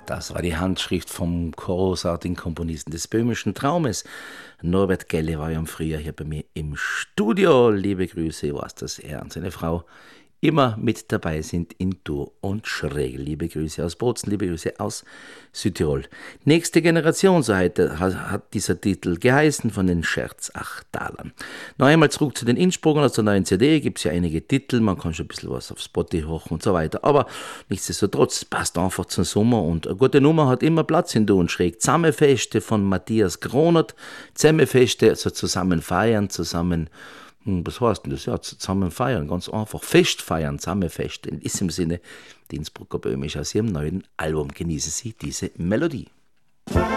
Das war die Handschrift vom großartigen Komponisten des böhmischen Traumes. Norbert Gelle war ja im Frühjahr hier bei mir im Studio. Liebe Grüße, ich weiß, dass er und seine Frau immer mit dabei sind in Dur und Schräg. Liebe Grüße aus Bozen, liebe Grüße aus Südtirol. Nächste Generation, so hat dieser Titel geheißen, von den Scherzachtalern. Noch einmal zurück zu den Innsbruckern. Aus der neuen CD gibt es ja einige Titel, man kann schon ein bisschen was auf Spotify hoch und so weiter, aber nichtsdestotrotz passt einfach zum Sommer und eine gute Nummer hat immer Platz in Dur und Schräg. Zusammenfeste von Matthias Gronert, Zusammenfeste, also zusammen feiern, zusammen was heißt denn das? Ja, zusammen feiern, ganz einfach. Fest feiern, Zusammenfest. In diesem Sinne, die Innsbrucker Böhmisch aus ihrem neuen Album. Genießen Sie diese Melodie.